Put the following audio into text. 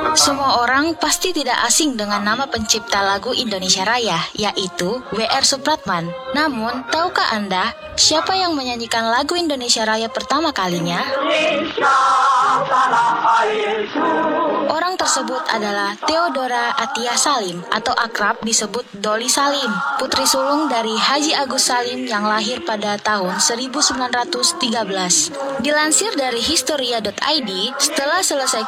Semua orang pasti tidak asing dengan nama pencipta lagu Indonesia Raya, yaitu W.R. Supratman. Namun, tahukah Anda siapa yang menyanyikan lagu Indonesia Raya pertama kalinya? Orang tersebut adalah Theodora Atia Salim atau akrab disebut Doli Salim, putri sulung dari Haji Agus Salim yang lahir pada tahun 1913. Dilansir dari historia.id, setelah selesai